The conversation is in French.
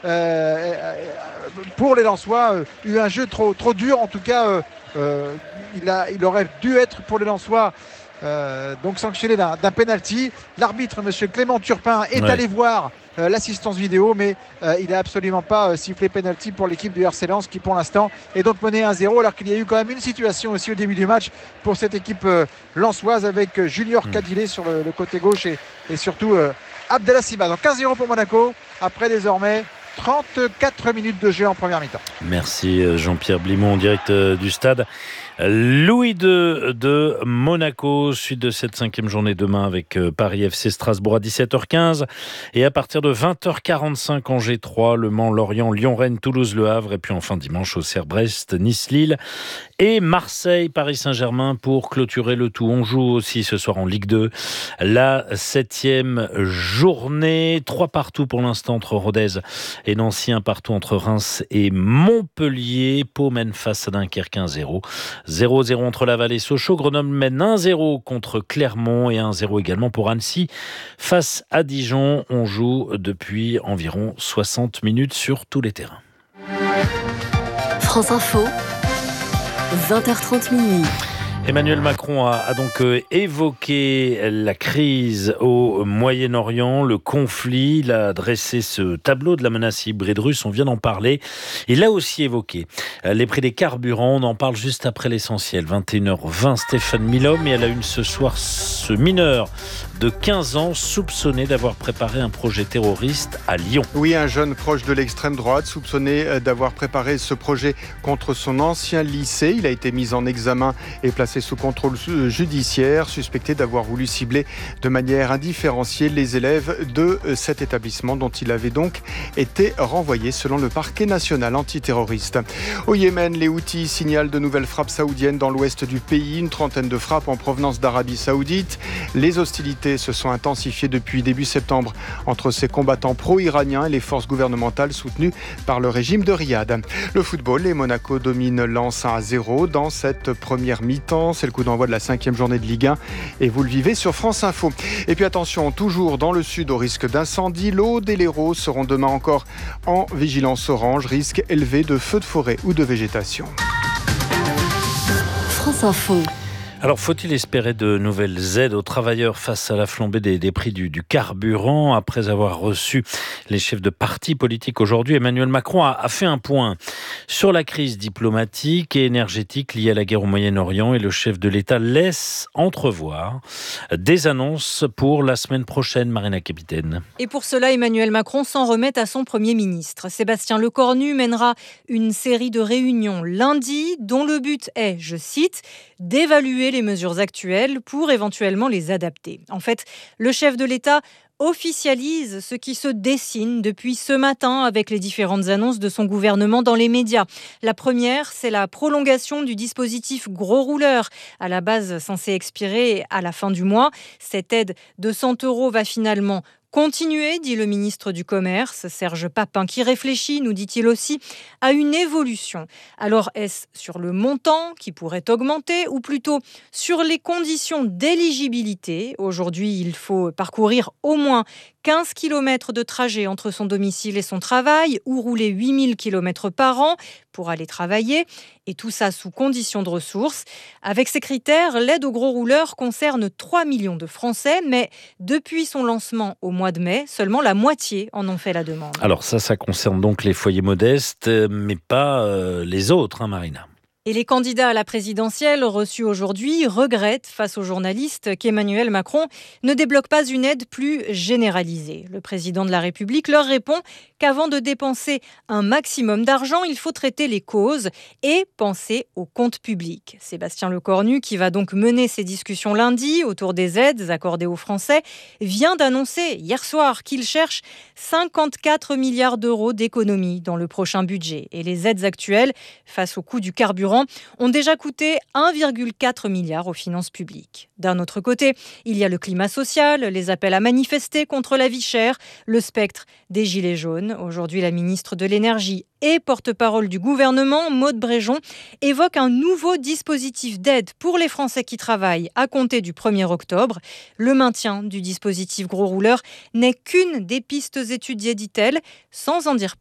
pour les Lensois, eu un jeu trop dur. En tout cas, il aurait dû être pour les Lensois donc sanctionné d'un penalty. L'arbitre, monsieur Clément Turpin, est allé voir l'assistance vidéo, mais il n'a absolument pas sifflé penalty pour l'équipe du RC Lens qui pour l'instant est donc menée 1-0, alors qu'il y a eu quand même une situation aussi au début du match pour cette équipe lensoise avec Junior Cadillet sur le côté gauche et surtout Abdallah Siba. Donc 1-0 pour Monaco après désormais 34 minutes de jeu en première mi-temps. Merci Jean-Pierre Blimont en direct du stade Louis II de Monaco. Suite de cette 5e journée demain avec Paris FC Strasbourg à 17h15 et à partir de 20h45 Angers 3, Le Mans, Lorient, Lyon-Rennes, Toulouse-Le Havre et puis enfin dimanche Auxerre-Brest, Nice-Lille et Marseille-Paris Saint-Germain pour clôturer le tout. On joue aussi ce soir en Ligue 2 la 7e journée, 3 partout pour l'instant entre Rodez et Nancy, 1 partout entre Reims et Montpellier. Pau mène face à Dunkerque 1-0. 0-0 entre Laval et Sochaux. Grenoble mène 1-0 contre Clermont et 1-0 également pour Annecy face à Dijon. On joue depuis environ 60 minutes sur tous les terrains. France Info, 20h30 minuit. Emmanuel Macron a donc évoqué la crise au Moyen-Orient, le conflit. Il a dressé ce tableau de la menace hybride russe, on vient d'en parler. Il a aussi évoqué les prix des carburants, on en parle juste après l'essentiel. 21h20, Stéphane Milhomme, et à la une ce soir, ce mineur de 15 ans soupçonné d'avoir préparé un projet terroriste à Lyon. Oui, un jeune proche de l'extrême droite soupçonné d'avoir préparé ce projet contre son ancien lycée. Il a été mis en examen et placé sous contrôle judiciaire, suspecté d'avoir voulu cibler de manière indifférenciée les élèves de cet établissement dont il avait donc été renvoyé selon le parquet national antiterroriste. Au Yémen, les Houthis signalent de nouvelles frappes saoudiennes dans l'ouest du pays, une trentaine de frappes en provenance d'Arabie Saoudite. Les hostilités se sont intensifiées depuis début septembre entre ces combattants pro-iraniens et les forces gouvernementales soutenues par le régime de Riyad. Le football, les Monaco dominent Lens 1-0 dans cette première mi-temps. C'est le coup d'envoi de la 5e journée de Ligue 1 et vous le vivez sur France Info. Et puis attention, toujours dans le sud au risque d'incendie, l'Aude et l'Hérault seront demain encore en vigilance orange, risque élevé de feux de forêt ou de végétation. France Info. Alors, faut-il espérer de nouvelles aides aux travailleurs face à la flambée des prix du carburant? Après avoir reçu les chefs de partis politiques aujourd'hui, Emmanuel Macron a fait un point sur la crise diplomatique et énergétique liée à la guerre au Moyen-Orient, et le chef de l'État laisse entrevoir des annonces pour la semaine prochaine, Marina Capitaine. Et pour cela, Emmanuel Macron s'en remet à son Premier ministre. Sébastien Lecornu mènera une série de réunions lundi dont le but est, je cite, d'évaluer les mesures actuelles pour éventuellement les adapter. En fait, le chef de l'État officialise ce qui se dessine depuis ce matin avec les différentes annonces de son gouvernement dans les médias. La première, c'est la prolongation du dispositif gros rouleur, à la base censé expirer à la fin du mois. Cette aide de 100 € va finalement continuer, dit le ministre du Commerce, Serge Papin, qui réfléchit, nous dit-il aussi, à une évolution. Alors, est-ce sur le montant qui pourrait augmenter ou plutôt sur les conditions d'éligibilité? Aujourd'hui, il faut parcourir au moins 15 km de trajet entre son domicile et son travail ou rouler 8000 km par an pour aller travailler, et tout ça sous conditions de ressources. Avec ces critères, l'aide aux gros rouleurs concerne 3 millions de Français, mais depuis son lancement au mois de mai, seulement la moitié en ont fait la demande. Alors ça concerne donc les foyers modestes, mais pas les autres, Marina. Et les candidats à la présidentielle reçus aujourd'hui regrettent face aux journalistes qu'Emmanuel Macron ne débloque pas une aide plus généralisée. Le président de la République leur répond qu'avant de dépenser un maximum d'argent, il faut traiter les causes et penser aux comptes publics. Sébastien Lecornu, qui va donc mener ces discussions lundi autour des aides accordées aux Français, vient d'annoncer hier soir qu'il cherche 54 milliards d'euros d'économies dans le prochain budget. Et les aides actuelles, face au coût du carburant, ont déjà coûté 1,4 milliard aux finances publiques. D'un autre côté, il y a le climat social, les appels à manifester contre la vie chère, le spectre des gilets jaunes. Aujourd'hui, la ministre de l'Énergie et porte-parole du gouvernement, Maud Bréjon, évoque un nouveau dispositif d'aide pour les Français qui travaillent à compter du 1er octobre. Le maintien du dispositif gros rouleur n'est qu'une des pistes étudiées, dit-elle, sans en dire plus.